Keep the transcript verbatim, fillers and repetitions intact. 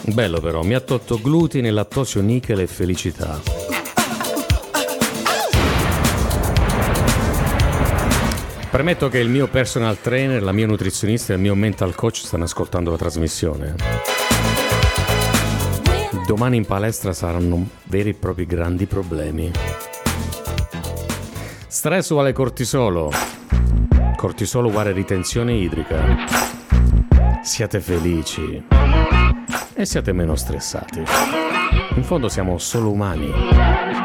Bello però, mi ha tolto glutine, lattosio, nichel e felicità. Premetto che il mio personal trainer, la mia nutrizionista e il mio mental coach stanno ascoltando la trasmissione. Domani in palestra saranno veri e propri grandi problemi. Stress uguale cortisolo. Cortisolo uguale ritenzione idrica. Siate felici e siate meno stressati. In fondo siamo solo umani.